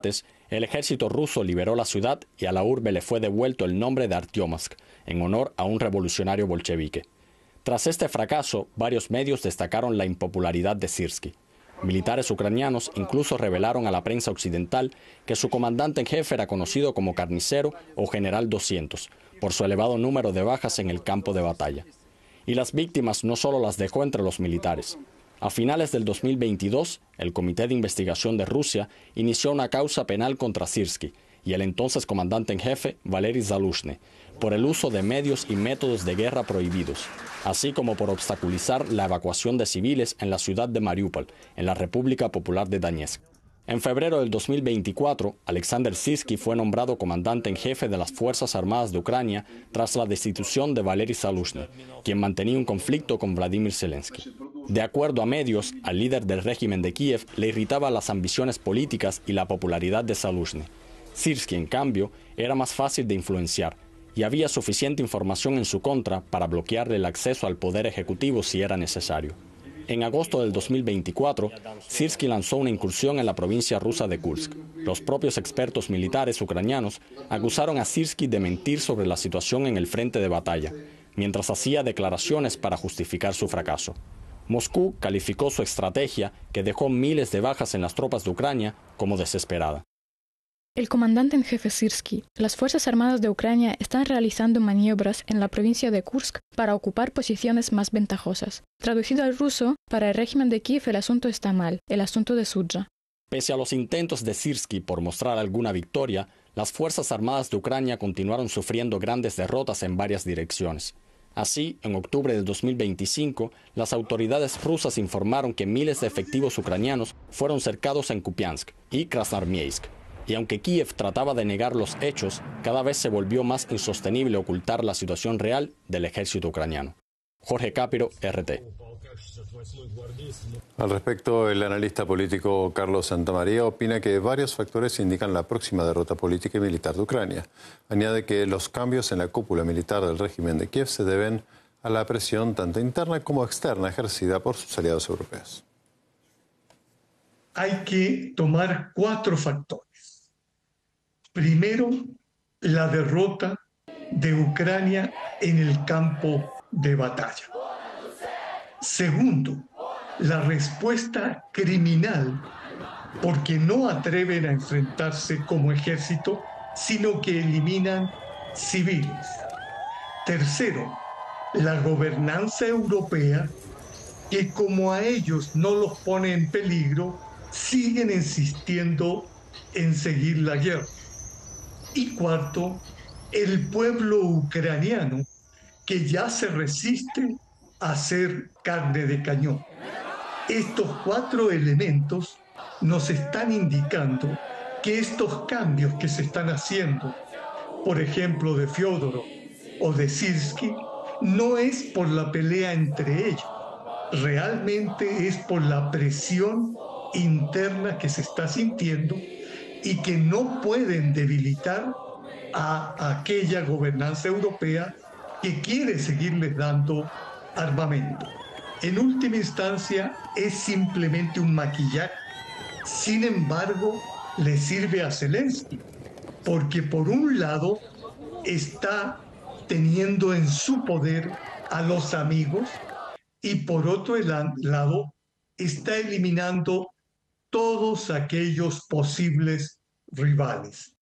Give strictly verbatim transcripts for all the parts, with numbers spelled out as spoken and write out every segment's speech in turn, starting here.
El ejército ruso liberó la ciudad y a la urbe le fue devuelto el nombre de Artyomovsk, en honor a un revolucionario bolchevique. Tras este fracaso, varios medios destacaron la impopularidad de Syrski. Militares ucranianos incluso revelaron a la prensa occidental que su comandante en jefe era conocido como Carnicero o General doscientos, por su elevado número de bajas en el campo de batalla. Y las víctimas no solo las dejó entre los militares. A finales del dos mil veintidós, el Comité de Investigación de Rusia inició una causa penal contra Syrski y el entonces comandante en jefe, Valery Zaluzhny, por el uso de medios y métodos de guerra prohibidos, así como por obstaculizar la evacuación de civiles en la ciudad de Mariupol, en la República Popular de Donetsk. En febrero del dos mil veinticuatro, Alexander Syrski fue nombrado comandante en jefe de las Fuerzas Armadas de Ucrania tras la destitución de Valery Zaluzhny, quien mantenía un conflicto con Vladimir Zelensky. De acuerdo a medios, al líder del régimen de Kiev le irritaba las ambiciones políticas y la popularidad de Zaluzhny. Syrski, en cambio, era más fácil de influenciar y había suficiente información en su contra para bloquearle el acceso al poder ejecutivo si era necesario. En agosto del dos mil veinticuatro, Syrski lanzó una incursión en la provincia rusa de Kursk. Los propios expertos militares ucranianos acusaron a Syrski de mentir sobre la situación en el frente de batalla, mientras hacía declaraciones para justificar su fracaso. Moscú calificó su estrategia, que dejó miles de bajas en las tropas de Ucrania, como desesperada. El comandante en jefe Syrski, las Fuerzas Armadas de Ucrania están realizando maniobras en la provincia de Kursk para ocupar posiciones más ventajosas. Traducido al ruso, para el régimen de Kiev el asunto está mal, el asunto de Sudza. Pese a los intentos de Syrski por mostrar alguna victoria, las Fuerzas Armadas de Ucrania continuaron sufriendo grandes derrotas en varias direcciones. Así, en octubre de dos mil veinticinco, las autoridades rusas informaron que miles de efectivos ucranianos fueron cercados en Kupiansk y Krasnoarmeysk. Y aunque Kiev trataba de negar los hechos, cada vez se volvió más insostenible ocultar la situación real del ejército ucraniano. Jorge Cápiro, R T. Al respecto, el analista político Carlos Santamaría opina que varios factores indican la próxima derrota política y militar de Ucrania. Añade que los cambios en la cúpula militar del régimen de Kiev se deben a la presión tanto interna como externa ejercida por sus aliados europeos. Hay que tomar cuatro factores. Primero, la derrota de Ucrania en el campo de batalla. Segundo, la respuesta criminal, porque no atreven a enfrentarse como ejército, sino que eliminan civiles. Tercero, la gobernanza europea, que como a ellos no los pone en peligro, siguen insistiendo en seguir la guerra. Y cuarto, el pueblo ucraniano, que ya se resiste a ser carne de cañón. Estos cuatro elementos nos están indicando que estos cambios que se están haciendo, por ejemplo de Fiodorov o de Syrski, no es por la pelea entre ellos, realmente es por la presión interna que se está sintiendo y que no pueden debilitar a aquella gobernanza europea que quiere seguirles dando armamento. En última instancia, es simplemente un maquillaje. Sin embargo, le sirve a Zelensky, porque por un lado está teniendo en su poder a los amigos y por otro lado está eliminando todos aquellos posibles rivales.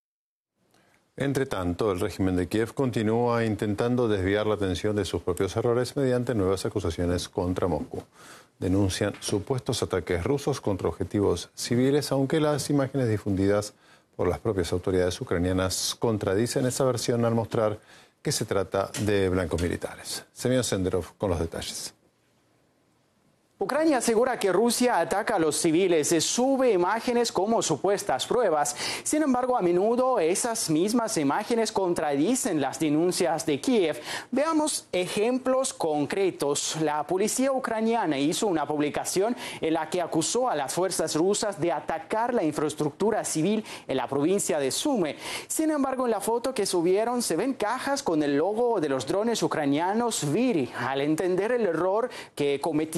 Entre tanto, el régimen de Kiev continúa intentando desviar la atención de sus propios errores mediante nuevas acusaciones contra Moscú. Denuncian supuestos ataques rusos contra objetivos civiles, aunque las imágenes difundidas por las propias autoridades ucranianas contradicen esa versión al mostrar que se trata de blancos militares. Semyon Senderov con los detalles. Ucrania asegura que Rusia ataca a los civiles y sube imágenes como supuestas pruebas. Sin embargo, a menudo esas mismas imágenes contradicen las denuncias de Kiev. Veamos ejemplos concretos. La policía ucraniana hizo una publicación en la que acusó a las fuerzas rusas de atacar la infraestructura civil en la provincia de Sumy. Sin embargo, en la foto que subieron se ven cajas con el logo de los drones ucranianos Viri. Al entender el error que cometieron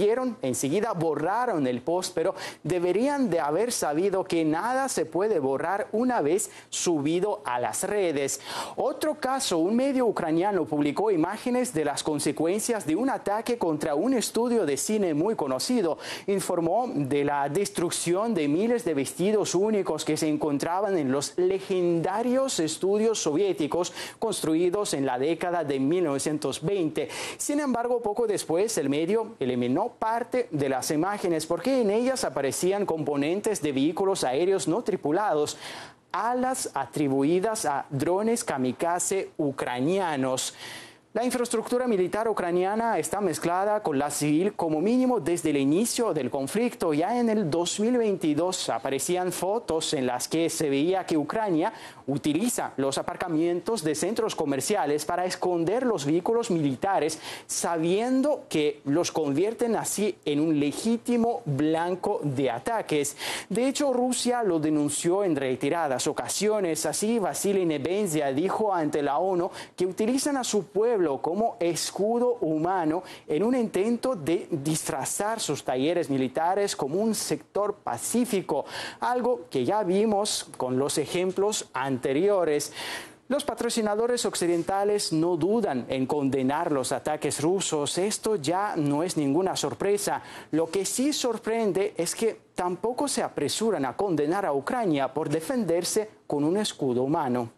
enseguida borraron el post, pero deberían de haber sabido que nada se puede borrar una vez subido a las redes. Otro caso, un medio ucraniano publicó imágenes de las consecuencias de un ataque contra un estudio de cine muy conocido. Informó de la destrucción de miles de vestidos únicos que se encontraban en los legendarios estudios soviéticos construidos en la década de mil novecientos veinte. Sin embargo, poco después el medio eliminó parte de las imágenes porque en ellas aparecían componentes de vehículos aéreos no tripulados, alas atribuidas a drones kamikaze ucranianos. La infraestructura militar ucraniana está mezclada con la civil como mínimo desde el inicio del conflicto. Ya en el dos mil veintidós aparecían fotos en las que se veía que Ucrania utiliza los aparcamientos de centros comerciales para esconder los vehículos militares, sabiendo que los convierten así en un legítimo blanco de ataques. De hecho, Rusia lo denunció en reiteradas ocasiones. Así, Vasily Nebenzia dijo ante la ONU que utilizan a su pueblo como escudo humano en un intento de disfrazar sus talleres militares como un sector pacífico, algo que ya vimos con los ejemplos anteriores. Los patrocinadores occidentales no dudan en condenar los ataques rusos. Esto ya no es ninguna sorpresa. Lo que sí sorprende es que tampoco se apresuran a condenar a Ucrania por defenderse con un escudo humano.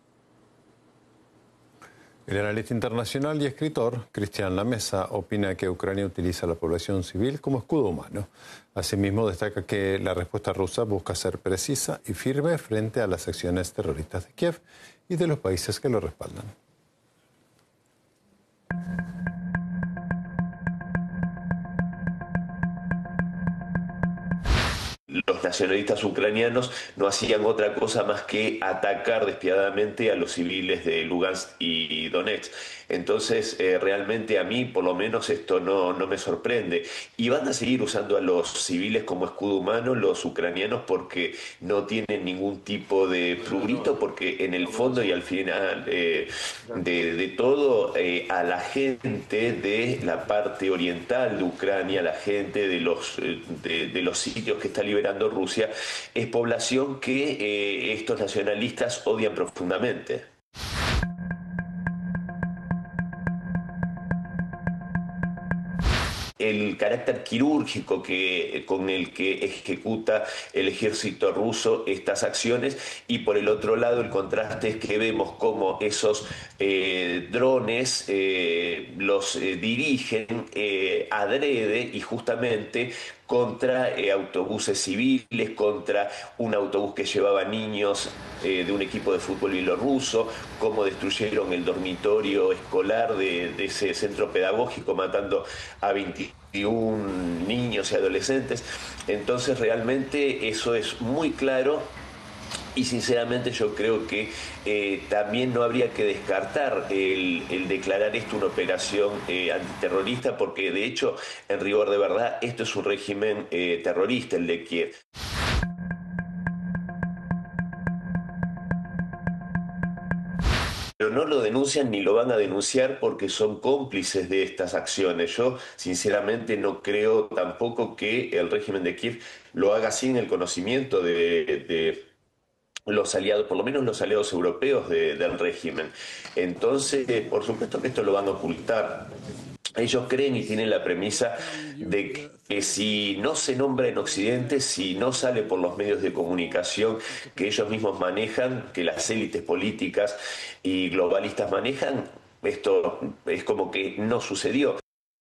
El analista internacional y escritor Cristian Lamesa opina que Ucrania utiliza a la población civil como escudo humano. Asimismo, destaca que la respuesta rusa busca ser precisa y firme frente a las acciones terroristas de Kiev y de los países que lo respaldan. Los nacionalistas ucranianos no hacían otra cosa más que atacar despiadadamente a los civiles de Lugansk y Donetsk. Entonces, eh, realmente a mí, por lo menos, esto no, no me sorprende. Y van a seguir usando a los civiles como escudo humano, los ucranianos, porque no tienen ningún tipo de prurito, porque en el fondo y al final eh, de, de todo, eh, a la gente de la parte oriental de Ucrania, la gente de los, de, de los sitios que está liberando Rusia, es población que eh, estos nacionalistas odian profundamente. El carácter quirúrgico que, con el que ejecuta el ejército ruso estas acciones, y por el otro lado el contraste es que vemos cómo esos eh, drones eh, los eh, dirigen eh, adrede y justamente contra eh, autobuses civiles, contra un autobús que llevaba niños eh, de un equipo de fútbol bielorruso, cómo destruyeron el dormitorio escolar de, de ese centro pedagógico, matando a veintiún niños y adolescentes. Entonces realmente eso es muy claro. Y sinceramente yo creo que eh, también no habría que descartar el, el declarar esto una operación eh, antiterrorista, porque de hecho, en rigor de verdad, esto es un régimen eh, terrorista, el de Kiev. Pero no lo denuncian ni lo van a denunciar porque son cómplices de estas acciones. Yo sinceramente no creo tampoco que el régimen de Kiev lo haga sin el conocimiento de... de los aliados, por lo menos los aliados europeos de, del régimen. Entonces, eh, por supuesto que esto lo van a ocultar. Ellos creen y tienen la premisa de que, que si no se nombra en Occidente, si no sale por los medios de comunicación que ellos mismos manejan, que las élites políticas y globalistas manejan, esto es como que no sucedió.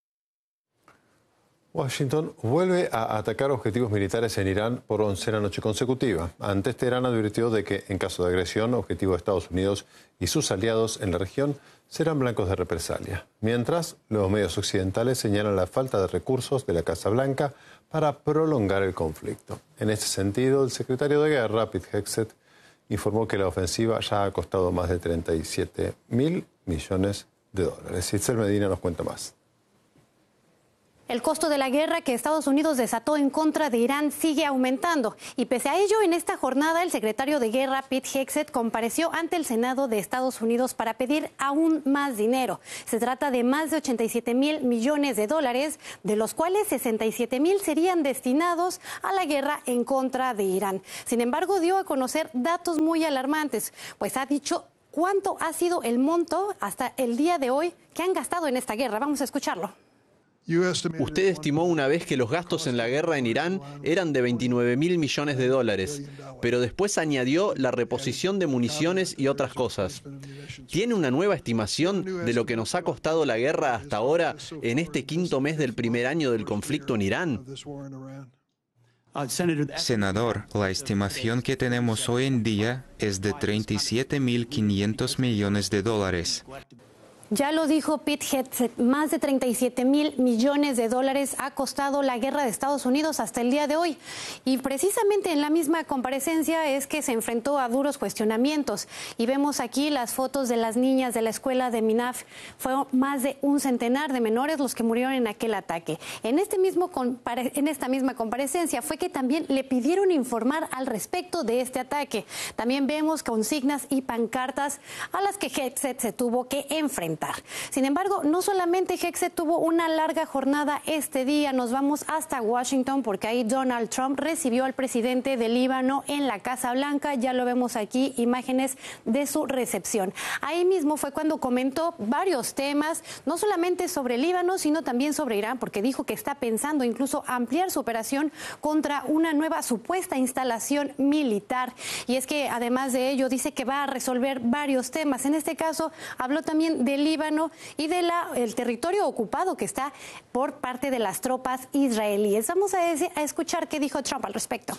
Washington vuelve a atacar objetivos militares en Irán por oncena noche consecutiva. Antes, Teherán advirtió de que, en caso de agresión, objetivos de Estados Unidos y sus aliados en la región serán blancos de represalia. Mientras, los medios occidentales señalan la falta de recursos de la Casa Blanca para prolongar el conflicto. En ese sentido, el secretario de Guerra, Pete Hegseth, informó que la ofensiva ya ha costado más de treinta y siete mil millones de dólares. Itzel Medina nos cuenta más. El costo de la guerra que Estados Unidos desató en contra de Irán sigue aumentando y pese a ello, en esta jornada el secretario de Guerra, Pete Hegseth, compareció ante el Senado de Estados Unidos para pedir aún más dinero. Se trata de más de ochenta y siete mil millones de dólares, de los cuales sesenta y siete mil serían destinados a la guerra en contra de Irán. Sin embargo, dio a conocer datos muy alarmantes, pues ha dicho cuánto ha sido el monto hasta el día de hoy que han gastado en esta guerra. Vamos a escucharlo. Usted estimó una vez que los gastos en la guerra en Irán eran de veintinueve mil millones de dólares, pero después añadió la reposición de municiones y otras cosas. ¿Tiene una nueva estimación de lo que nos ha costado la guerra hasta ahora en este quinto mes del primer año del conflicto en Irán? Senador, la estimación que tenemos hoy en día es de treinta y siete mil quinientos millones de dólares. Ya lo dijo Pete Hegseth, más de treinta y siete mil millones de dólares ha costado la guerra de Estados Unidos hasta el día de hoy. Y precisamente en la misma comparecencia es que se enfrentó a duros cuestionamientos. Y vemos aquí las fotos de las niñas de la escuela de Minaf. Fueron más de un centenar de menores los que murieron en aquel ataque. En, este mismo en esta misma comparecencia fue que también le pidieron informar al respecto de este ataque. También vemos consignas y pancartas a las que Hegseth se tuvo que enfrentar. Sin embargo, no solamente Hegseth tuvo una larga jornada este día, nos vamos hasta Washington porque ahí Donald Trump recibió al presidente de Líbano en la Casa Blanca, ya lo vemos aquí, imágenes de su recepción. Ahí mismo fue cuando comentó varios temas, no solamente sobre Líbano, sino también sobre Irán, porque dijo que está pensando incluso ampliar su operación contra una nueva supuesta instalación militar. Y es que además de ello dice que va a resolver varios temas. En este caso habló también de Líbano y del el territorio ocupado que está por parte de las tropas israelíes. Vamos a, decir, a escuchar qué dijo Trump al respecto.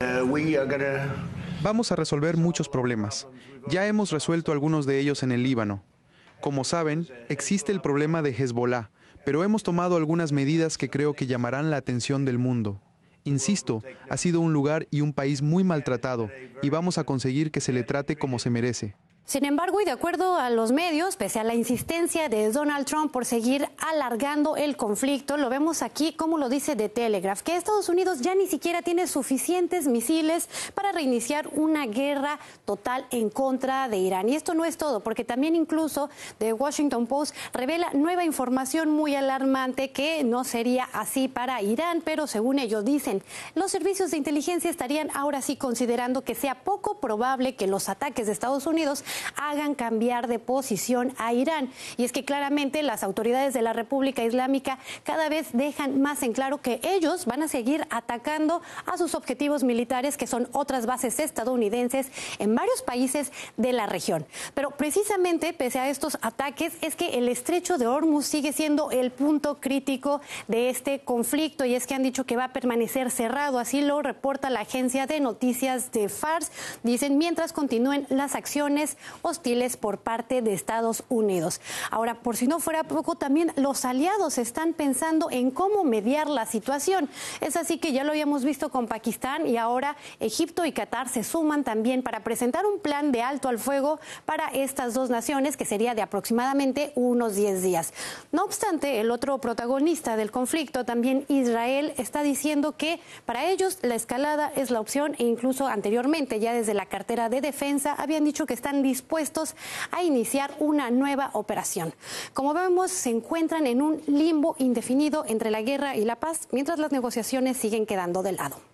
Vamos a resolver muchos problemas. Ya hemos resuelto algunos de ellos en el Líbano. Como saben, existe el problema de Hezbollah, pero hemos tomado algunas medidas que creo que llamarán la atención del mundo. Insisto, ha sido un lugar y un país muy maltratado y vamos a conseguir que se le trate como se merece. Sin embargo, y de acuerdo a los medios, pese a la insistencia de Donald Trump por seguir alargando el conflicto, lo vemos aquí, como lo dice The Telegraph, que Estados Unidos ya ni siquiera tiene suficientes misiles para reiniciar una guerra total en contra de Irán. Y esto no es todo, porque también incluso The Washington Post revela nueva información muy alarmante que no sería así para Irán, pero según ellos dicen, los servicios de inteligencia estarían ahora sí considerando que sea poco probable que los ataques de Estados Unidos hagan cambiar de posición a Irán. Y es que claramente las autoridades de la República Islámica cada vez dejan más en claro que ellos van a seguir atacando a sus objetivos militares, que son otras bases estadounidenses en varios países de la región. Pero precisamente pese a estos ataques es que el estrecho de Hormuz sigue siendo el punto crítico de este conflicto, y es que han dicho que va a permanecer cerrado, así lo reporta la agencia de noticias de Fars. Dicen mientras continúen las acciones hostiles por parte de Estados Unidos. Ahora, por si no fuera poco, también los aliados están pensando en cómo mediar la situación. Es así que ya lo habíamos visto con Pakistán y ahora Egipto y Qatar se suman también para presentar un plan de alto al fuego para estas dos naciones, que sería de aproximadamente unos diez días. No obstante, el otro protagonista del conflicto, también Israel, está diciendo que para ellos la escalada es la opción, e incluso anteriormente, ya desde la cartera de defensa, habían dicho que están dispuestos a iniciar una nueva operación. Como vemos, se encuentran en un limbo indefinido entre la guerra y la paz, mientras las negociaciones siguen quedando de lado.